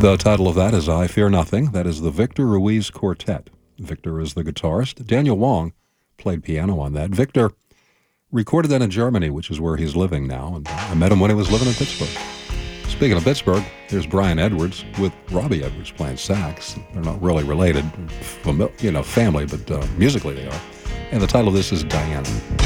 The title of that is I Fear Nothing. That is the Victor Ruiz Quartet. Victor is the guitarist. Daniel Wong played piano on that. Victor recorded that in Germany, which is where he's living now, and I met him when he was living in Pittsburgh. Speaking of Pittsburgh, here's Brian Edwards with Robbie Edwards playing sax. They're not really related, family, but musically they are. And the title of this is Diana.